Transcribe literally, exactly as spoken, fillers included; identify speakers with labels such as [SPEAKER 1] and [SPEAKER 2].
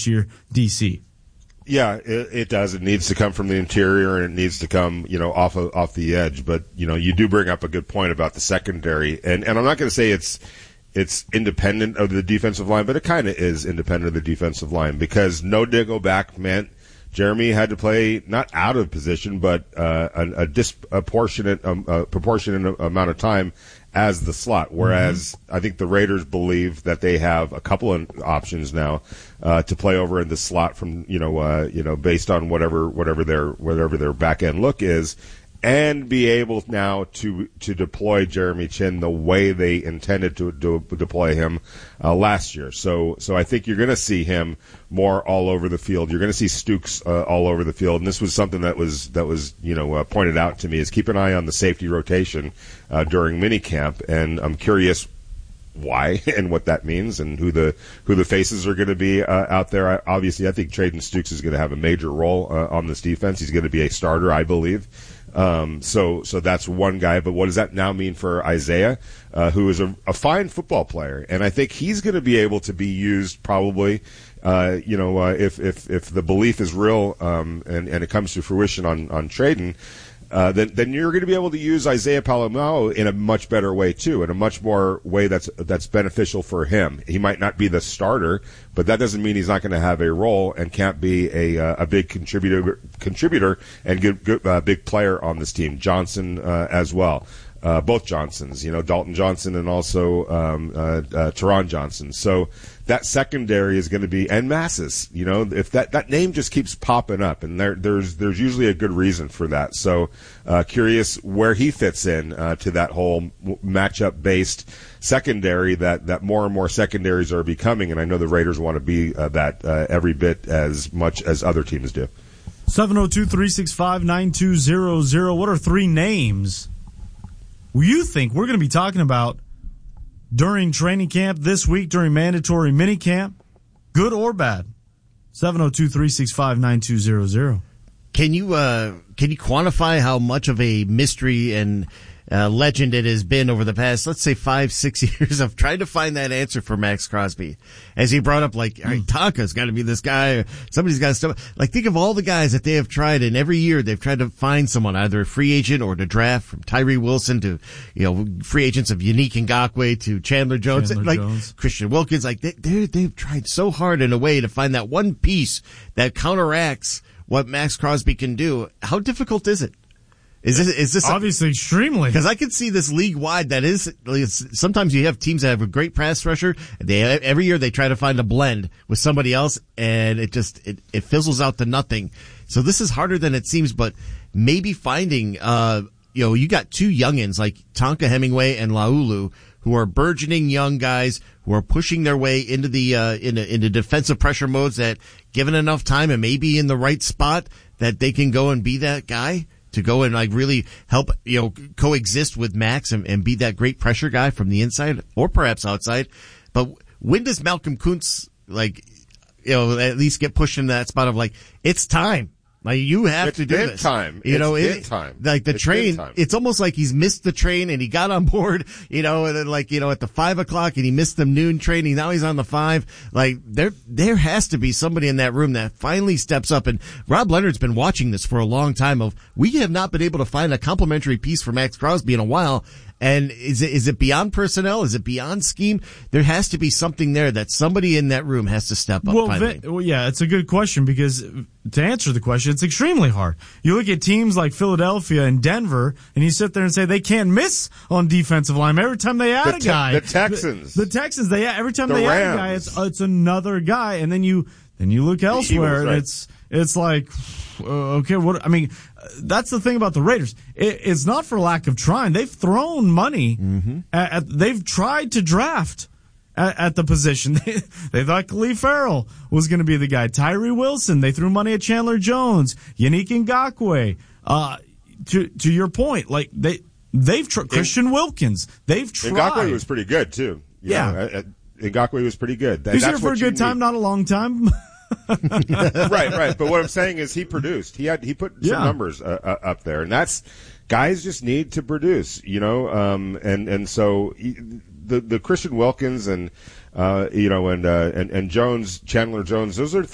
[SPEAKER 1] this year, D C.
[SPEAKER 2] Yeah, it, it does. It needs to come from the interior, and it needs to come, you know, off of, off the edge. But you know, you do bring up a good point about the secondary, and and I'm not going to say it's it's independent of the defensive line, but it kind of is independent of the defensive line, because no Diggle back meant Jeremy had to play not out of position, but uh, a, a disproportionate, um, a proportionate amount of time as the slot. Whereas mm-hmm. I think the Raiders believe that they have a couple of options now uh, to play over in the slot from you know uh, you know based on whatever whatever their whatever their back end look is, and be able now to to deploy Jeremy Chinn the way they intended to, to deploy him uh, last year. So so I think you're going to see him more all over the field. You're going to see Stukes uh, all over the field, and this was something that was that was you know uh, pointed out to me, is keep an eye on the safety rotation uh, during minicamp, and I'm curious why and what that means, and who the who the faces are going to be uh, out there. I, obviously, I think Trayden Stukes is going to have a major role uh, on this defense. He's going to be a starter, I believe. Um, so, so that's one guy. But what does that now mean for Isaiah, uh, who is a, a fine football player? And I think he's going to be able to be used probably, uh, you know, uh, if, if, if the belief is real, um, and, and it comes to fruition on, on Trayden, uh, then, then you're going to be able to use Isaiah Palomalo in a much better way too, in a much more way that's, that's beneficial for him. He might not be the starter, but that doesn't mean he's not going to have a role and can't be a, uh, a big contributor, contributor and good, good, uh, big player on this team. Johnson, uh, as well. Uh, both Johnsons, you know, Dalton Johnson and also um, uh, uh, Teron Johnson. So that secondary is going to be, and Massis, you know, if that, that name just keeps popping up, and there, there's there's usually a good reason for that. So uh, curious where he fits in uh, to that whole matchup-based secondary that, that more and more secondaries are becoming, and I know the Raiders want to be uh, that uh, every bit as much as other teams do.
[SPEAKER 1] seven oh two, three six five, nine two zero zero. What are three names you think we're going to be talking about during training camp this week, during mandatory minicamp, good or bad? seven oh two, three six five, nine two zero zero.
[SPEAKER 3] Can you uh, can you quantify how much of a mystery and uh, legend it has been over the past, let's say, five, six years of trying to find that answer for Max Crosby? As he brought up, like, all right, Tonka's got to be this guy, or somebody's got to step. Like, think of all the guys that they have tried, and every year they've tried to find someone, either a free agent or to draft, from Tyree Wilson to, you know, free agents of Unique Ngakoue to Chandler Jones,
[SPEAKER 1] Chandler
[SPEAKER 3] like
[SPEAKER 1] Jones.
[SPEAKER 3] Christian Wilkins. Like, they, they, they've tried so hard in a way to find that one piece that counteracts what Max Crosby can do. How difficult is it? Is this, is this
[SPEAKER 1] obviously a, extremely?
[SPEAKER 3] Because I can see this league wide. That is, sometimes you have teams that have a great pass rusher. They every year they try to find a blend with somebody else, and it just it, it fizzles out to nothing. So this is harder than it seems. But maybe finding, uh, you know, you got two youngins like Tonka Hemingway and Laulu, who are burgeoning young guys who are pushing their way into the uh, into, into defensive pressure modes. That given enough time and maybe in the right spot, that they can go and be that guy. To go and like really help, you know, coexist with Max and, and be that great pressure guy from the inside or perhaps outside. But when does Malcolm Kuntz, like, you know, at least get pushed in that spot of like, it's time. Like, you have
[SPEAKER 2] it's
[SPEAKER 3] to do this.
[SPEAKER 2] Time.
[SPEAKER 3] You
[SPEAKER 2] it's
[SPEAKER 3] know,
[SPEAKER 2] it, time.
[SPEAKER 3] Like the
[SPEAKER 2] it's
[SPEAKER 3] train, it's almost like he's missed the train and he got on board, you know, and then like, you know, at the five o'clock and he missed the noon train. And now he's on the five. Like, there, there has to be somebody in that room that finally steps up. And Rob Leonard's been watching this for a long time of, we have not been able to find a complimentary piece for Max Crosby in a while. And is it, is it beyond personnel? Is it beyond scheme? There has to be something there that somebody in that room has to step up.
[SPEAKER 1] Well,
[SPEAKER 3] finally.
[SPEAKER 1] Vin, well, yeah, it's a good question, because to answer the question, it's extremely hard. You look at teams like Philadelphia and Denver, and you sit there and say they can't miss on defensive line. Every time they add
[SPEAKER 2] the
[SPEAKER 1] a guy,
[SPEAKER 2] the Texans,
[SPEAKER 1] the, the Texans, they every time
[SPEAKER 2] the
[SPEAKER 1] they
[SPEAKER 2] Rams.
[SPEAKER 1] add a guy, it's it's another guy, and then you then you look elsewhere,
[SPEAKER 2] Eagles,
[SPEAKER 1] and
[SPEAKER 2] right.
[SPEAKER 1] it's it's like, uh, okay, what? I mean, that's the thing about the Raiders. It, it's not for lack of trying. They've thrown money.
[SPEAKER 3] Mm-hmm.
[SPEAKER 1] At, at, they've tried to draft at, at the position. They, they thought Khalil Farrell was going to be the guy. Tyree Wilson. They threw money at Chandler Jones, Unique Ngakoue. Uh, to to your point, like they they've tried. Christian Wilkins. They've tried.
[SPEAKER 2] Ngakoue was pretty good too. You
[SPEAKER 1] yeah,
[SPEAKER 2] know, Ngakoue was pretty good. That,
[SPEAKER 1] He's
[SPEAKER 2] that's
[SPEAKER 1] here for a good time,
[SPEAKER 2] need.
[SPEAKER 1] not a long time.
[SPEAKER 2] right, right. But what I'm saying is he produced. He had he put some
[SPEAKER 1] yeah.
[SPEAKER 2] numbers uh, uh, up there, and that's guys just need to produce, you know. Um, and and so he, the the Christian Wilkins and uh, you know and uh, and and Jones, Chandler Jones, those are